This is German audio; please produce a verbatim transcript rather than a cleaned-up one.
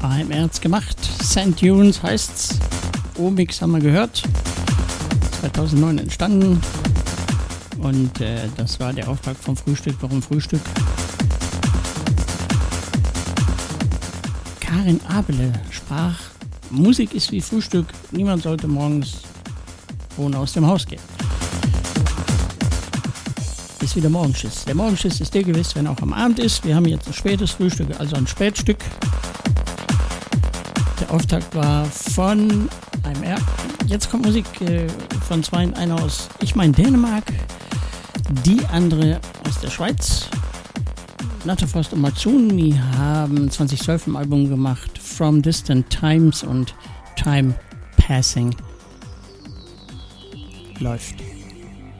A M R gemacht. Sand Dunes heißt's. O-Mix haben wir gehört. zweitausendneun entstanden. Und äh, das war der Auftrag vom Frühstück. Warum Frühstück? Karin Abele sprach, Musik ist wie Frühstück. Niemand sollte morgens ohne aus dem Haus gehen. Ist wieder Morgenschiss. Der Morgenschiss ist dir gewiss, wenn auch am Abend ist. Wir haben jetzt ein spätes Frühstück, also ein Spätstück. Der Auftakt war von A M R. Jetzt kommt Musik äh, von zwei in einer aus, ich meine Dänemark, die andere aus der Schweiz. Natterfrost und Matsuni haben zweitausendzwölf ein Album gemacht, From Distant Times, und Time Passing läuft.